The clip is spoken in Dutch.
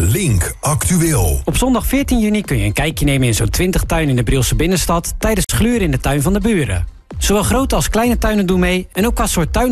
Link Actueel. Op zondag 14 juni kun je een kijkje nemen in zo'n 20 tuinen in de Brielse binnenstad tijdens gluren in de tuin van de buren. Zowel grote als kleine tuinen doen mee en ook qua soort tuin